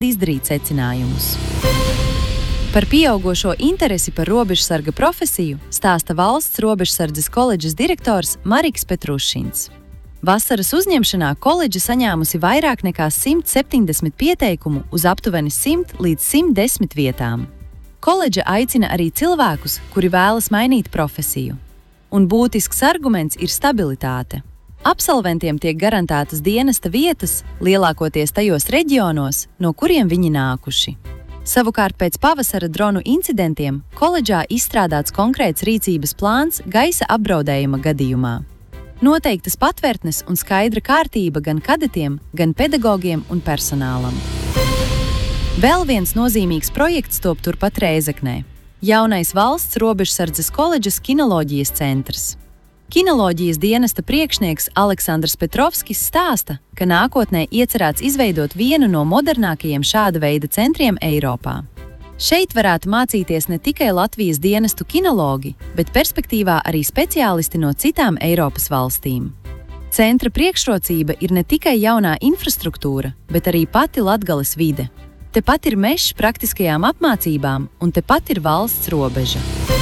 izdarīt secinājumus. Par pieaugošo interesi par robežsarga profesiju stāsta Valsts robežsardzes koledžas direktors Mariks Petrušins. Vasaras uzņemšanā koledža saņēmusi vairāk nekā 170 pieteikumu uz aptuveni 100 līdz 110 vietām. Koledža aicina arī cilvēkus, kuri vēlas mainīt profesiju. Un būtisks arguments ir stabilitāte. Absolventiem tiek garantētas dienesta vietas, lielākoties tajos reģionos, no kuriem viņi nākuši. Savukārt pēc pavasara dronu incidentiem koledžā izstrādāts konkrēts rīcības plāns gaisa apdraudējuma gadījumā. Noteiktas patvērtnes un skaidra kārtība gan kadetiem, gan pedagogiem un personālam. Vēl viens nozīmīgs projekts top turpat Rēzeknē – jaunais Valsts robežsardzes koledžas kinoloģijas centrs. Kinoloģijas dienesta priekšnieks Aleksandrs Petrovskis stāsta, ka nākotnē iecerēts izveidot vienu no modernākajiem šāda veida centriem Eiropā. Šeit varētu mācīties ne tikai Latvijas dienestu kinologi, bet perspektīvā arī speciālisti no citām Eiropas valstīm. Centra priekšrocība ir ne tikai jaunā infrastruktūra, bet arī pati Latgales vide. Tepat ir mežs praktiskajām apmācībām, un tepat ir valsts robeža.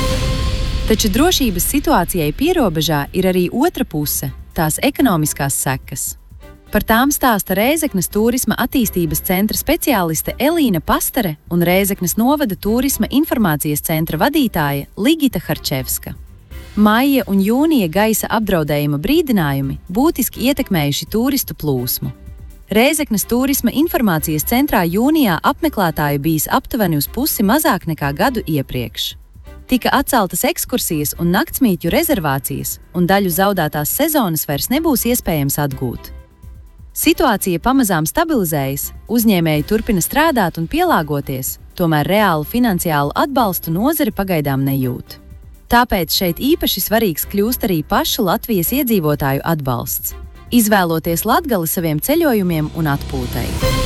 Taču drošības situācijai pierobežā ir arī otra puse – tās ekonomiskās sekas. Par tām stāsta Rēzeknes turisma attīstības centra speciāliste Elīna Pastare un Rēzeknes novada turisma informācijas centra vadītāja Ligita Harčevska. Maija un jūnija gaisa apdraudējuma brīdinājumi būtiski ietekmējuši turistu plūsmu. Rēzeknes turisma informācijas centrā jūnijā apmeklētāju bijis aptuveni uz pusi mazāk nekā gadu iepriekš. Tika atceltas ekskursijas un naktsmītņu rezervācijas, un daļu zaudētās sezonas vairs nebūs iespējams atgūt. Situācija pamazām stabilizējas, uzņēmēji turpina strādāt un pielāgoties, tomēr reālu finansiālu atbalstu nozare pagaidām nejūt. Tāpēc šeit īpaši svarīgs kļūst arī pašu Latvijas iedzīvotāju atbalsts, izvēloties Latgali saviem ceļojumiem un atpūtai.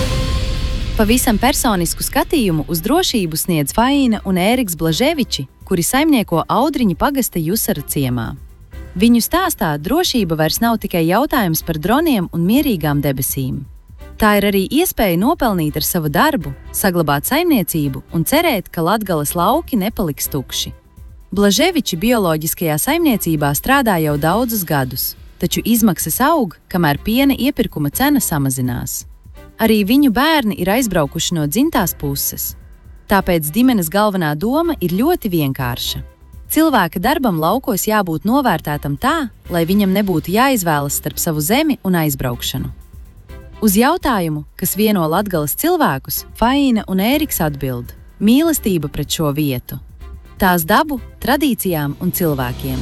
Pavisam personisku skatījumu uz drošību sniedz Faina un Ēriks Blaževiči, kuri saimnieko Audriņa pagasta Jusara ciemā. Viņu stāstā drošība vairs nav tikai jautājums par droniem un mierīgām debesīm. Tā ir arī iespēja nopelnīt ar savu darbu, saglabāt saimniecību un cerēt, ka Latgales lauki nepaliks tukši. Blaževiči bioloģiskajā saimniecībā strādā jau daudzus gadus, taču izmaksas aug, kamēr piena iepirkuma cena samazinās. Arī viņu bērni ir aizbraukuši no dzimtās puses. Tāpēc ģimenes galvenā doma ir ļoti vienkārša. Cilvēka darbam laukos jābūt novērtētam tā, lai viņam nebūtu jāizvēlas starp savu zemi un aizbraukšanu. Uz jautājumu, kas vieno Latgales cilvēkus, Faina un Ēriks atbild – mīlestība pret šo vietu. Tās dabu, tradīcijām un cilvēkiem.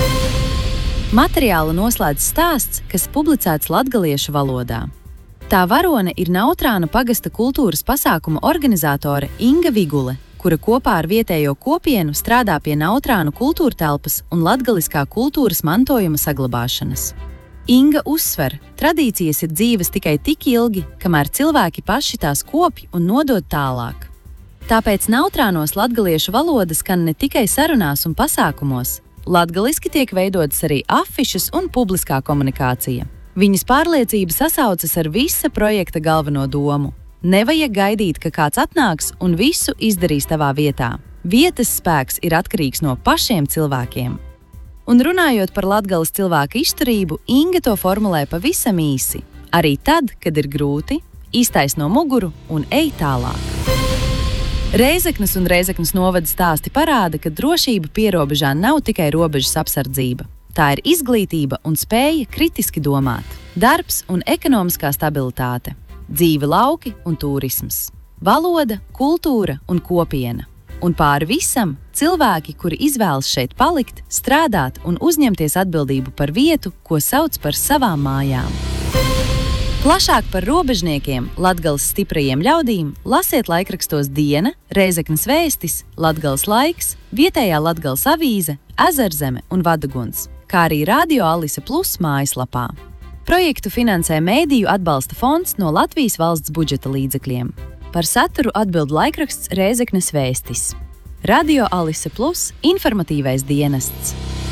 Materiālu noslēdz stāsts, kas publicēts latgaliešu valodā. Tā varone ir Nautrāna pagasta kultūras pasākuma organizātore Inga Vigule, kura kopā ar vietējo kopienu strādā pie Nautrānu kultūrtelpas un latgaliskā kultūras mantojuma saglabāšanas. Inga uzsver, tradīcijas ir dzīves tikai tik ilgi, kamēr cilvēki paši tās kopj un nodod tālāk. Tāpēc Nautrānos latgaliešu valoda skan ne tikai sarunās un pasākumos, latgaliski tiek veidotas arī afišas un publiskā komunikācija. Viņas pārliecība sasaucas ar visa projekta galveno domu. Nevajag gaidīt, ka kāds atnāks un visu izdarīs tavā vietā. Vietas spēks ir atkarīgs no pašiem cilvēkiem. Un runājot par Latgales cilvēku izturību, Inga to formulē pavisam īsi. Arī tad, kad ir grūti, iztaisno muguru un ej tālāk. Rēzeknes un Rēzeknes novada stāsti parāda, ka drošība pierobežā nav tikai robežas apsardzība. Tā ir izglītība un spēja kritiski domāt, darbs un ekonomiskā stabilitāte, dzīve lauki un turisms, valoda, kultūra un kopiena. Un pāri visam cilvēki, kuri izvēlas šeit palikt, strādāt un uzņemties atbildību par vietu, ko sauc par savām mājām. Plašāk par robežniekiem, Latgales stiprajiem ļaudīm, lasiet laikrakstos Diena, Rēzeknes vēstis, Latgales laiks, vietējā Latgales avīze, Ezerzeme un Vadaguns, kā arī Radio Alise Plus mājaslapā. Projektu finansē Mēdīju atbalsta fonds no Latvijas valsts budžeta līdzekļiem. Par saturu atbild laikraksts Rēzeknes vēstis. Radio Alise Plus informatīvais dienests.